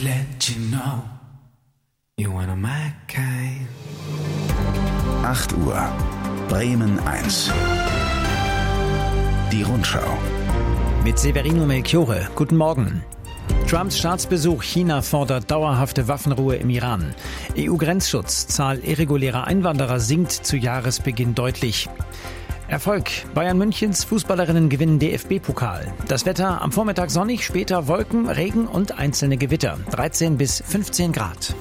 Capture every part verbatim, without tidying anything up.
let you know you're one of my kind. acht Uhr, Bremen eins. Die Rundschau. Mit Severino Melchiore. Guten Morgen. Trumps Staatsbesuch. China fordert dauerhafte Waffenruhe im Iran. E U-Grenzschutz. Zahl irregulärer Einwanderer sinkt zu Jahresbeginn deutlich. Erfolg. Bayern Münchens Fußballerinnen gewinnen D F B-Pokal. Das Wetter am Vormittag sonnig, später Wolken, Regen und einzelne Gewitter. dreizehn bis fünfzehn Grad.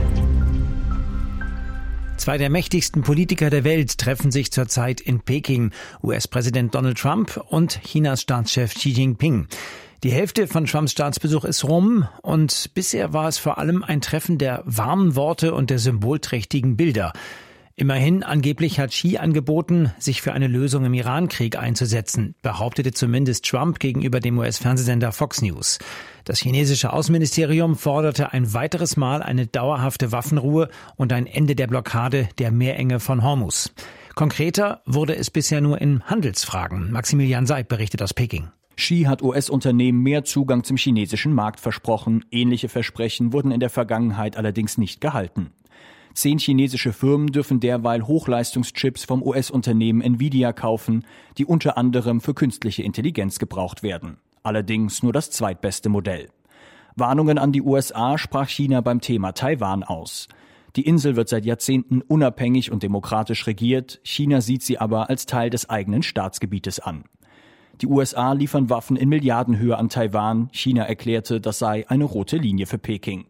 Zwei der mächtigsten Politiker der Welt treffen sich zurzeit in Peking. U S-Präsident Donald Trump und Chinas Staatschef Xi Jinping. Die Hälfte von Trumps Staatsbesuch ist rum und bisher war es vor allem ein Treffen der warmen Worte und der symbolträchtigen Bilder. Immerhin, angeblich hat Xi angeboten, sich für eine Lösung im Iran-Krieg einzusetzen, behauptete zumindest Trump gegenüber dem U S-Fernsehsender Fox News. Das chinesische Außenministerium forderte ein weiteres Mal eine dauerhafte Waffenruhe und ein Ende der Blockade der Meerenge von Hormuz. Konkreter wurde es bisher nur in Handelsfragen. Maximilian Seib berichtet aus Peking. Xi hat U S-Unternehmen mehr Zugang zum chinesischen Markt versprochen. Ähnliche Versprechen wurden in der Vergangenheit allerdings nicht gehalten. Zehn chinesische Firmen dürfen derweil Hochleistungschips vom U S-Unternehmen Nvidia kaufen, die unter anderem für künstliche Intelligenz gebraucht werden. Allerdings nur das zweitbeste Modell. Warnungen an die U S A sprach China beim Thema Taiwan aus. Die Insel wird seit Jahrzehnten unabhängig und demokratisch regiert. China sieht sie aber als Teil des eigenen Staatsgebietes an. Die U S A liefern Waffen in Milliardenhöhe an Taiwan. China erklärte, das sei eine rote Linie für Peking.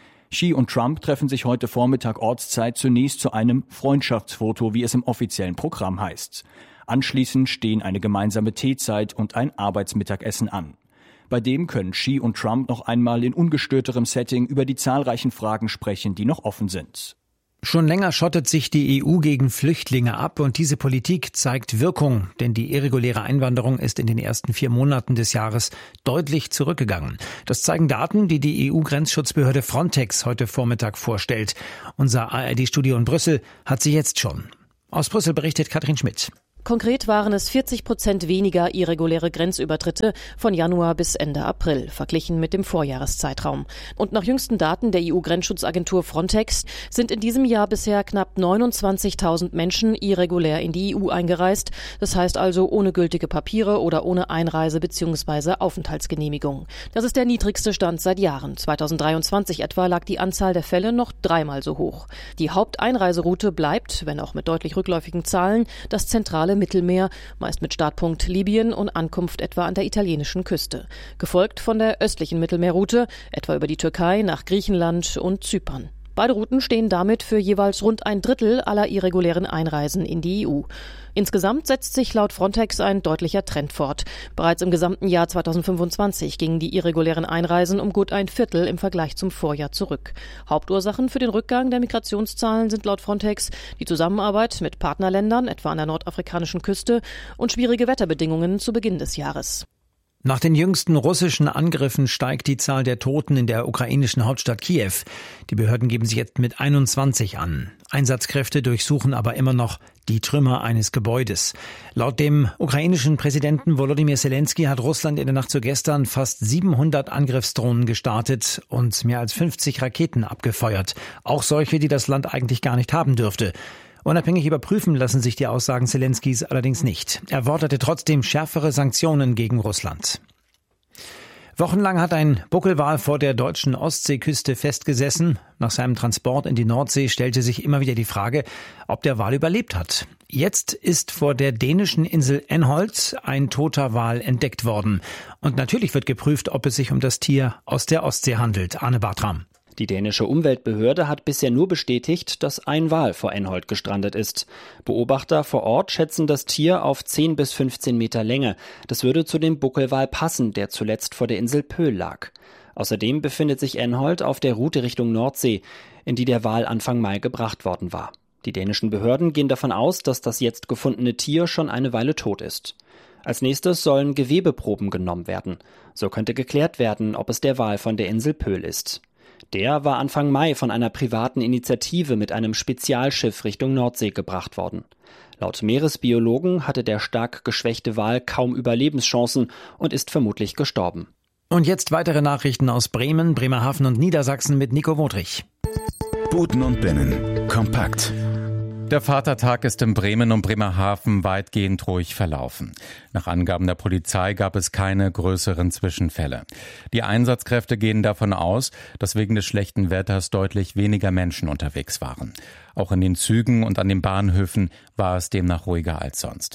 Xi und Trump treffen sich heute Vormittag Ortszeit zunächst zu einem Freundschaftsfoto, wie es im offiziellen Programm heißt. Anschließend stehen eine gemeinsame Teezeit und ein Arbeitsmittagessen an. Bei dem können Xi und Trump noch einmal in ungestörterem Setting über die zahlreichen Fragen sprechen, die noch offen sind. Schon länger schottet sich die E U gegen Flüchtlinge ab und diese Politik zeigt Wirkung, denn die irreguläre Einwanderung ist in den ersten vier Monaten des Jahres deutlich zurückgegangen. Das zeigen Daten, die die E U-Grenzschutzbehörde Frontex heute Vormittag vorstellt. Unser A R D-Studio in Brüssel hat sie jetzt schon. Aus Brüssel berichtet Katrin Schmidt. Konkret waren es vierzig Prozent weniger irreguläre Grenzübertritte von Januar bis Ende April, verglichen mit dem Vorjahreszeitraum. Und nach jüngsten Daten der E U-Grenzschutzagentur Frontex sind in diesem Jahr bisher knapp neunundzwanzigtausend Menschen irregulär in die E U eingereist. Das heißt also ohne gültige Papiere oder ohne Einreise- bzw. Aufenthaltsgenehmigung. Das ist der niedrigste Stand seit Jahren. zweitausenddreiundzwanzig etwa lag die Anzahl der Fälle noch dreimal so hoch. Die Haupteinreiseroute bleibt, wenn auch mit deutlich rückläufigen Zahlen, das zentrale Mittelmeer, meist mit Startpunkt Libyen und Ankunft etwa an der italienischen Küste. Gefolgt von der östlichen Mittelmeerroute, etwa über die Türkei nach Griechenland und Zypern. Beide Routen stehen damit für jeweils rund ein Drittel aller irregulären Einreisen in die E U. Insgesamt setzt sich laut Frontex ein deutlicher Trend fort. Bereits im gesamten Jahr zweitausendfünfundzwanzig gingen die irregulären Einreisen um gut ein Viertel im Vergleich zum Vorjahr zurück. Hauptursachen für den Rückgang der Migrationszahlen sind laut Frontex die Zusammenarbeit mit Partnerländern, etwa an der nordafrikanischen Küste, und schwierige Wetterbedingungen zu Beginn des Jahres. Nach den jüngsten russischen Angriffen steigt die Zahl der Toten in der ukrainischen Hauptstadt Kiew. Die Behörden geben sich jetzt mit einundzwanzig an. Einsatzkräfte durchsuchen aber immer noch die Trümmer eines Gebäudes. Laut dem ukrainischen Präsidenten Volodymyr Zelensky hat Russland in der Nacht zu gestern fast siebenhundert Angriffsdrohnen gestartet und mehr als fünfzig Raketen abgefeuert. Auch solche, die das Land eigentlich gar nicht haben dürfte. Unabhängig überprüfen lassen sich die Aussagen Zelenskys allerdings nicht. Er forderte trotzdem schärfere Sanktionen gegen Russland. Wochenlang hat ein Buckelwal vor der deutschen Ostseeküste festgesessen. Nach seinem Transport in die Nordsee stellte sich immer wieder die Frage, ob der Wal überlebt hat. Jetzt ist vor der dänischen Insel Enholt ein toter Wal entdeckt worden. Und natürlich wird geprüft, ob es sich um das Tier aus der Ostsee handelt. Arne Bartram. Die dänische Umweltbehörde hat bisher nur bestätigt, dass ein Wal vor Enholt gestrandet ist. Beobachter vor Ort schätzen das Tier auf zehn bis fünfzehn Meter Länge. Das würde zu dem Buckelwal passen, der zuletzt vor der Insel Pöhl lag. Außerdem befindet sich Enholt auf der Route Richtung Nordsee, in die der Wal Anfang Mai gebracht worden war. Die dänischen Behörden gehen davon aus, dass das jetzt gefundene Tier schon eine Weile tot ist. Als nächstes sollen Gewebeproben genommen werden. So könnte geklärt werden, ob es der Wal von der Insel Pöhl ist. Der war Anfang Mai von einer privaten Initiative mit einem Spezialschiff Richtung Nordsee gebracht worden. Laut Meeresbiologen hatte der stark geschwächte Wal kaum Überlebenschancen und ist vermutlich gestorben. Und jetzt weitere Nachrichten aus Bremen, Bremerhaven und Niedersachsen mit Nico Wodrich. Buten und Binnen. Kompakt. Der Vatertag ist in Bremen und Bremerhaven weitgehend ruhig verlaufen. Nach Angaben der Polizei gab es keine größeren Zwischenfälle. Die Einsatzkräfte gehen davon aus, dass wegen des schlechten Wetters deutlich weniger Menschen unterwegs waren. Auch in den Zügen und an den Bahnhöfen war es demnach ruhiger als sonst.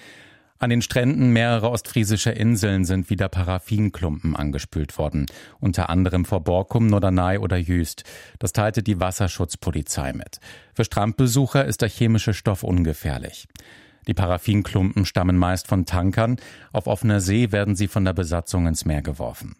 An den Stränden mehrerer ostfriesischer Inseln sind wieder Paraffinklumpen angespült worden, unter anderem vor Borkum, Norderney oder Jüst. Das teilte die Wasserschutzpolizei mit. Für Strandbesucher ist der chemische Stoff ungefährlich. Die Paraffinklumpen stammen meist von Tankern. Auf offener See werden sie von der Besatzung ins Meer geworfen.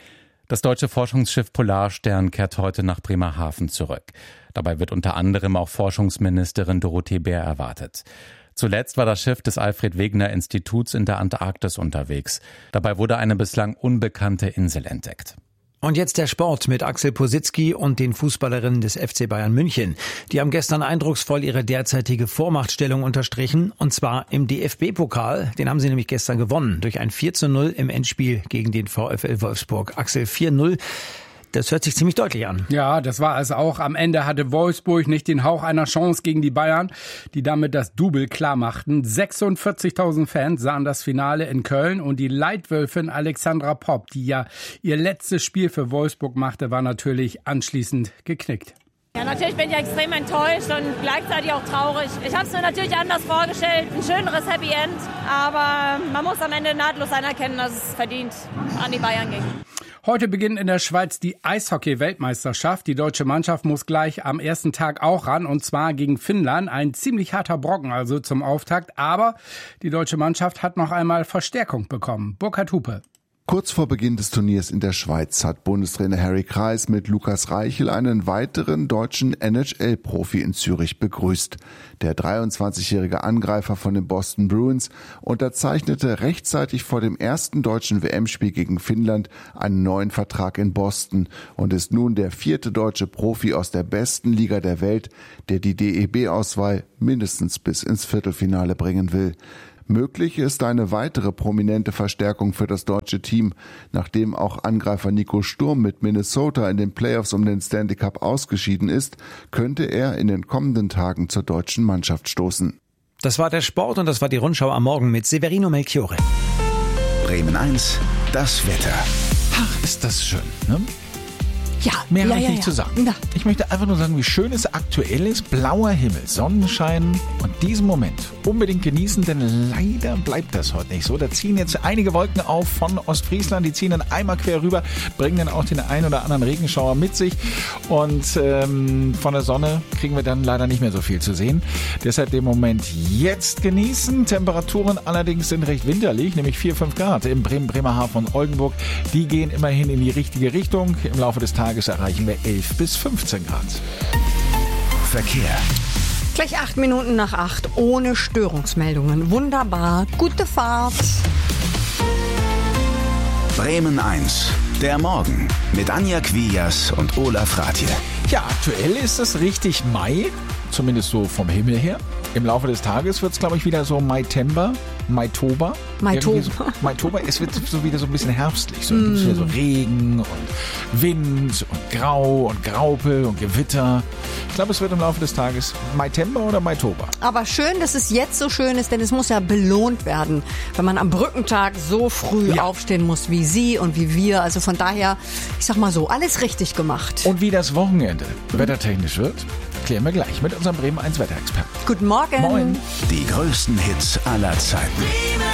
Das deutsche Forschungsschiff Polarstern kehrt heute nach Bremerhaven zurück. Dabei wird unter anderem auch Forschungsministerin Dorothee Bär erwartet. Zuletzt war das Schiff des Alfred-Wegener-Instituts in der Antarktis unterwegs. Dabei wurde eine bislang unbekannte Insel entdeckt. Und jetzt der Sport mit Axel Positzky und den Fußballerinnen des F C Bayern München. Die haben gestern eindrucksvoll ihre derzeitige Vormachtstellung unterstrichen, und zwar im D F B-Pokal. Den haben sie nämlich gestern gewonnen, durch ein vier zu null im Endspiel gegen den VfL Wolfsburg. Axel, vier null. Das hört sich ziemlich deutlich an. Ja, das war es auch. Am Ende hatte Wolfsburg nicht den Hauch einer Chance gegen die Bayern, die damit das Double klar machten. sechsundvierzigtausend Fans sahen das Finale in Köln, und die Leitwölfin Alexandra Popp, die ja ihr letztes Spiel für Wolfsburg machte, war natürlich anschließend geknickt. Ja, natürlich bin ich extrem enttäuscht und gleichzeitig auch traurig. Ich habe es mir natürlich anders vorgestellt, ein schöneres Happy End, aber man muss am Ende nahtlos anerkennen, dass es verdient an die Bayern ging. Heute beginnt in der Schweiz die Eishockey-Weltmeisterschaft. Die deutsche Mannschaft muss gleich am ersten Tag auch ran, und zwar gegen Finnland. Ein ziemlich harter Brocken also zum Auftakt. Aber die deutsche Mannschaft hat noch einmal Verstärkung bekommen. Burkhard Hupe. Kurz vor Beginn des Turniers in der Schweiz hat Bundestrainer Harry Kreis mit Lukas Reichel einen weiteren deutschen N H L-Profi in Zürich begrüßt. Der dreiundzwanzigjährige Angreifer von den Boston Bruins unterzeichnete rechtzeitig vor dem ersten deutschen W M-Spiel gegen Finnland einen neuen Vertrag in Boston und ist nun der vierte deutsche Profi aus der besten Liga der Welt, der die D E B-Auswahl mindestens bis ins Viertelfinale bringen will. Möglich ist eine weitere prominente Verstärkung für das deutsche Team. Nachdem auch Angreifer Nico Sturm mit Minnesota in den Playoffs um den Stanley Cup ausgeschieden ist, könnte er in den kommenden Tagen zur deutschen Mannschaft stoßen. Das war der Sport, und das war die Rundschau am Morgen mit Severino Melchiore. Bremen eins, das Wetter. Ach, ist das schön, ne? Ja, mehr ja, habe ich ja, nicht ja. zu sagen. Ja. Ich möchte einfach nur sagen, wie schön es aktuell ist. Blauer Himmel, Sonnenschein, und diesen Moment unbedingt genießen, denn leider bleibt das heute nicht so. Da ziehen jetzt einige Wolken auf von Ostfriesland, die ziehen dann einmal quer rüber, bringen dann auch den ein oder anderen Regenschauer mit sich, und ähm, von der Sonne kriegen wir dann leider nicht mehr so viel zu sehen. Deshalb den Moment jetzt genießen. Temperaturen allerdings sind recht winterlich, nämlich vier, fünf Grad in Bremen, Bremerhaven und Oldenburg. Die gehen immerhin in die richtige Richtung. Im Laufe des Tages erreichen wir elf bis fünfzehn Grad. Verkehr. Gleich acht Minuten nach acht, ohne Störungsmeldungen. Wunderbar. Gute Fahrt. Bremen eins, der Morgen mit Anja Quias und Olaf Ratje. Ja, aktuell ist es richtig Mai, zumindest so vom Himmel her. Im Laufe des Tages wird es, glaube ich, wieder so Mai-Tember, Mai-Tober. Mai-Tober. So, Mai-Tober, es wird so wieder so ein bisschen herbstlich. So, mm. wieder so Regen und Wind und Grau und Graupel und Gewitter. Ich glaube, es wird im Laufe des Tages Mai-Tember oder Mai-Tober. Aber schön, dass es jetzt so schön ist, denn es muss ja belohnt werden, wenn man am Brückentag so früh ja. aufstehen muss wie Sie und wie wir. Also von daher, ich sag mal so, alles richtig gemacht. Und wie das Wochenende mhm. wettertechnisch wird, klären wir gleich mit unserem Bremen eins Wetterexperten. Guten Morgen. Moin. Die größten Hits aller Zeiten.